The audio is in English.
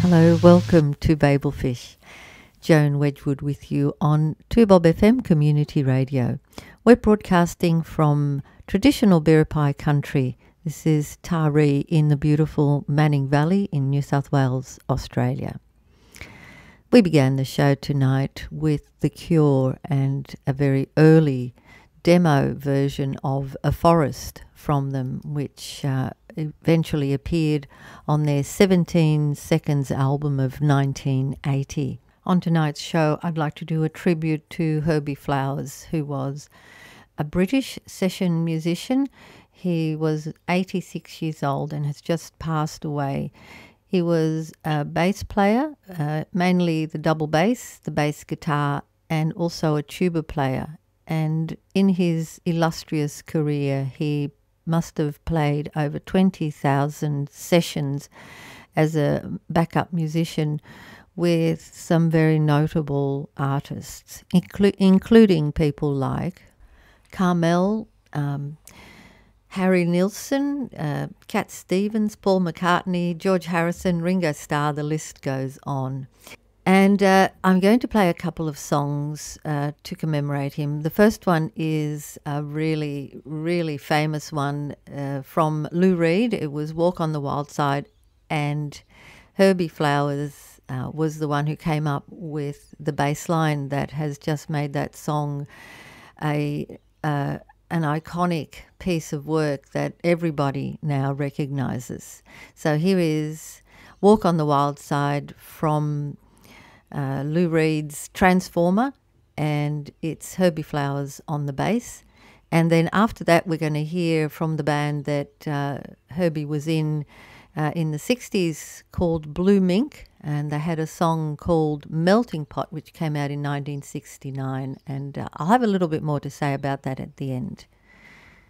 Hello, welcome to Babelfish. Joan Wedgwood with you on 2Bob FM Community Radio. We're broadcasting from traditional Biripi country. This is Taree in the beautiful Manning Valley in New South Wales, Australia. We began the show tonight with The Cure and a very early demo version of A Forest from them, which eventually appeared on their 17 Seconds album of 1980. On tonight's show, I'd like to do a tribute to Herbie Flowers, who was a British session musician. He was 86 years old and has just passed away. He was a bass player, mainly the double bass, the bass guitar, and also a tuba player. And in his illustrious career, he must have played over 20,000 sessions as a backup musician with some very notable artists, including people like Carmel, Harry Nilsson, Cat Stevens, Paul McCartney, George Harrison, Ringo Starr, the list goes on. And I'm going to play a couple of songs to commemorate him. The first one is a really, really famous one from Lou Reed. It was Walk on the Wild Side, and Herbie Flowers was the one who came up with the bass line that has just made that song an iconic piece of work that everybody now recognises. So here is Walk on the Wild Side from Lou Reed's Transformer, and it's Herbie Flowers on the bass. And then after that, we're going to hear from the band that Herbie was in the 60s called Blue Mink, and they had a song called Melting Pot, which came out in 1969, and I'll have a little bit more to say about that at the end.